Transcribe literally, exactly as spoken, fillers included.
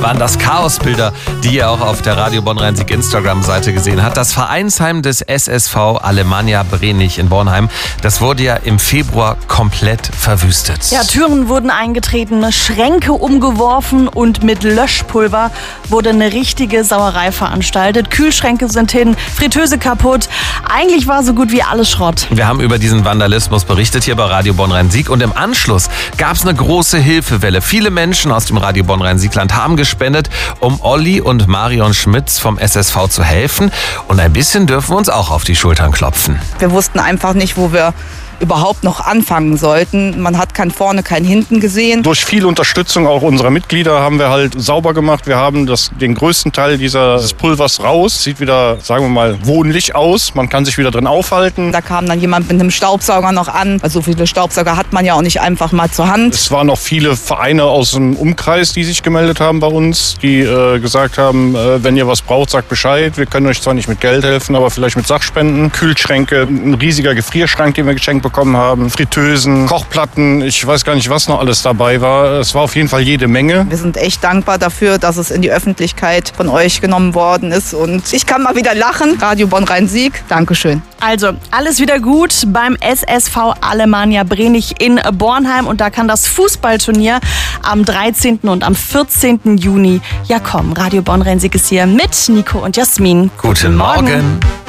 waren das Chaosbilder, die ihr auch auf der Radio Bonn-Rhein-Sieg Instagram-Seite gesehen habt. Das Vereinsheim des S S V Alemannia Brenich in Bornheim, das wurde ja im Februar komplett verwüstet. Ja, Türen wurden eingetreten, Schränke umgeworfen und mit Löschpulver wurde eine richtige Sauerei veranstaltet. Kühlschränke sind hin, Fritteuse kaputt. Eigentlich war so gut wie alles Schrott. Wir haben über diesen Vandalismus berichtet hier bei Radio Bonn-Rhein-Sieg und im Anschluss gab es eine große Hilfewelle. Viele Menschen aus dem Radio Bonn-Rhein-Siegland haben gespendet, um Olli und Marion Schmitz vom S S V zu helfen. Und ein bisschen dürfen wir uns auch auf die Schultern klopfen. Wir wussten einfach nicht, wo wir überhaupt noch anfangen sollten. Man hat kein Vorne, kein Hinten gesehen. Durch viel Unterstützung auch unserer Mitglieder haben wir halt sauber gemacht. Wir haben das, den größten Teil dieses Pulvers raus. Sieht wieder, sagen wir mal, wohnlich aus. Man kann sich wieder drin aufhalten. Da kam dann jemand mit einem Staubsauger noch an. Also so viele Staubsauger hat man ja auch nicht einfach mal zur Hand. Es waren noch viele Vereine aus dem Umkreis, die sich gemeldet haben bei uns, die äh, gesagt haben, äh, wenn ihr was braucht, sagt Bescheid. Wir können euch zwar nicht mit Geld helfen, aber vielleicht mit Sachspenden. Kühlschränke, ein riesiger Gefrierschrank, den wir geschenkt bekommen haben, Fritteusen, Kochplatten, ich weiß gar nicht, was noch alles dabei war. Es war auf jeden Fall jede Menge. Wir sind echt dankbar dafür, dass es in die Öffentlichkeit von euch genommen worden ist und ich kann mal wieder lachen. Radio Bonn-Rhein-Sieg, Dankeschön. Also, alles wieder gut beim S S V Alemannia Brenich in Bornheim und da kann das Fußballturnier am dreizehnten und am vierzehnten Juni ja kommen. Radio Bonn-Rhein-Sieg ist hier mit Nico und Jasmin. Guten, Guten Morgen. Morgen.